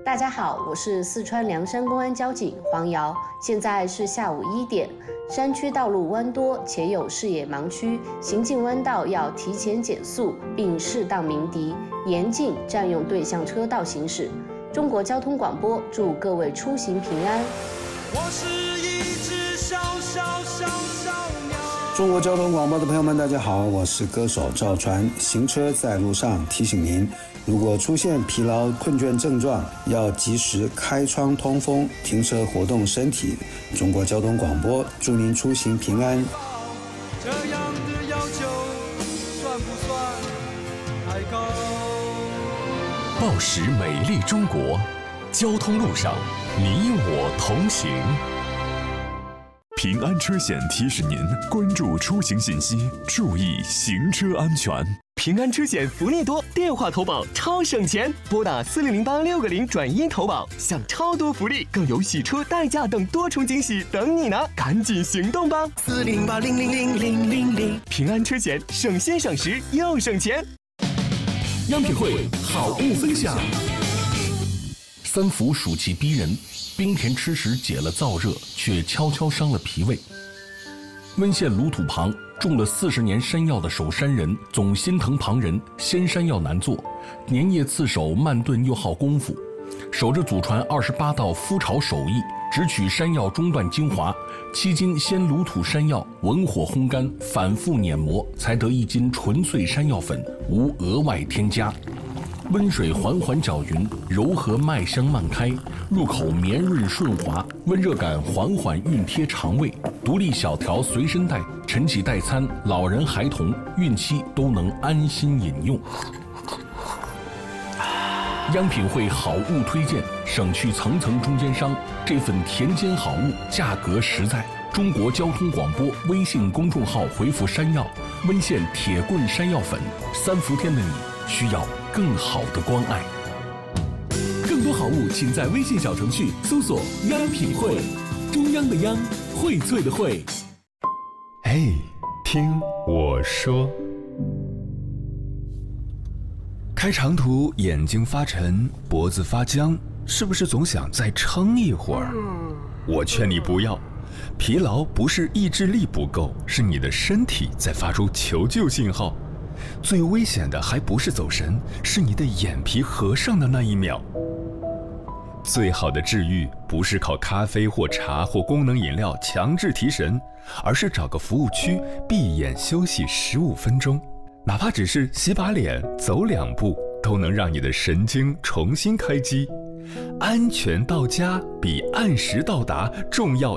大家好，我是四川凉山公安交警黄瑶，现在是下午1点。山区道路弯多且有视野盲区，行进弯道要提前减速，并适当鸣笛，严禁占用对向车道行驶。中国交通广播祝各位出行平安。 我是一只小鸟。 中国交通广播的朋友们，大家好，我是歌手赵传。行车在路上，提醒您，如果出现疲劳困倦症状，要及时开窗通风，停车活动身体。中国交通广播祝您出行平安。 这样的要求算不算太高？ 报时美丽中国，交通路上你我同行。平安车险提示您关注出行信息，注意行车安全。 平安车险福利多，电话投保超省钱，拨打4008-6个0转1投保，享超多福利，更有洗车、代驾等多重惊喜等你拿，赶紧行动吧！4008000000。平安车险，省心省时又省钱。 央品汇好物分享。三伏暑气逼人，冰甜吃时解了燥热，却悄悄伤了脾胃。温县鲁土旁种了40年山药的守山人总心疼旁人，鲜山药难做，粘叶刺手，慢炖又耗功夫，守着祖传28道麸炒手艺，只取山药中段精华，7斤鲜鲁土山药文火烘干，反复碾磨，才得1斤纯粹山药粉，无额外添加。温水缓缓搅匀，柔和麦香漫开，入口绵润顺滑，温热感缓缓熨贴肠胃。独立小条随身带，晨起代餐，老人孩童孕期都能安心饮用。央品汇好物推荐，省去层层中间商，这份田间好物价格实在。中国交通广播微信公众号回复山药，温县铁棍山药粉，3伏天的你需要更好的关爱。 更多好物请在微信小程序搜索央品汇，中央的央，荟萃的荟。 哎，听我说。开长途眼睛发沉，脖子发僵，是不是总想再撑一会儿？我劝你不要，疲劳不是意志力不够，是你的身体在发出求救信号。最危险的还不是走神，是你的眼皮合上的那一秒。最好的治愈不是靠咖啡或茶或功能饮料强制提神，而是找个服务区闭眼休息15分钟，哪怕只是洗把脸、走2步，都能让你的神经重新开机。安全到家比按时到达重要